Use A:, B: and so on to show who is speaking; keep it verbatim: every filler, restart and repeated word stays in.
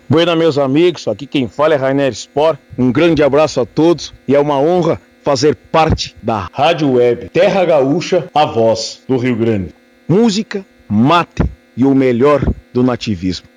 A: Buena, meus amigos, aqui quem fala é Rainer Sport. Um grande abraço a todos e é uma honra fazer parte da Rádio Web Terra Gaúcha, a voz do Rio Grande. Música, mate e o melhor do nativismo.